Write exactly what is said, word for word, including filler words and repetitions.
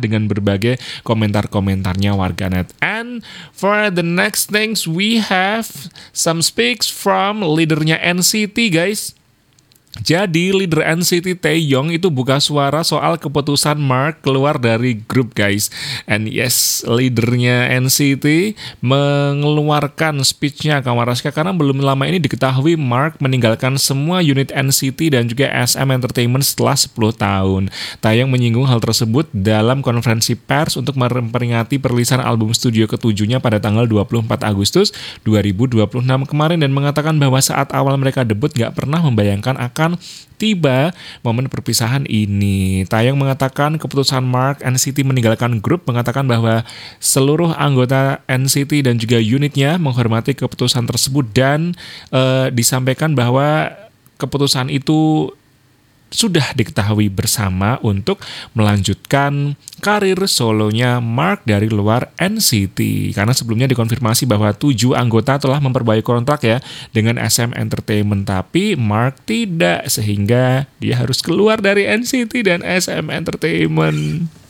dengan berbagai komentar-komentarnya warganet. And for the next things we have some speaks from leadernya N C T guys. Jadi leader N C T Taeyong itu buka suara soal keputusan Mark keluar dari grup guys. And yes, leadernya N C T mengeluarkan speechnya Kamaraska karena belum lama ini diketahui Mark meninggalkan semua unit N C T dan juga S M Entertainment setelah sepuluh tahun. Taeyong menyinggung hal tersebut dalam konferensi pers untuk memperingati perilisan album studio ketujuhnya pada tanggal dua puluh empat Agustus dua ribu dua puluh enam kemarin dan mengatakan bahwa saat awal mereka debut gak pernah membayangkan akan tiba momen perpisahan ini. Taeyong mengatakan keputusan Mark N C T meninggalkan grup, mengatakan bahwa seluruh anggota N C T dan juga unitnya menghormati keputusan tersebut dan e, disampaikan bahwa keputusan itu sudah diketahui bersama untuk melanjutkan karir solonya Mark dari luar N C T. Karena sebelumnya dikonfirmasi bahwa tujuh anggota telah memperbaiki kontrak ya dengan S M Entertainment, tapi Mark tidak, sehingga dia harus keluar dari N C T dan S M Entertainment.